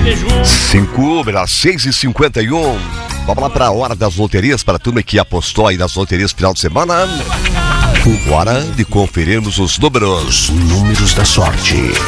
6h51. Vamos lá para a hora das loterias, para a turma que apostou aí nas loterias final de semana. Hora de conferirmos os números da sorte.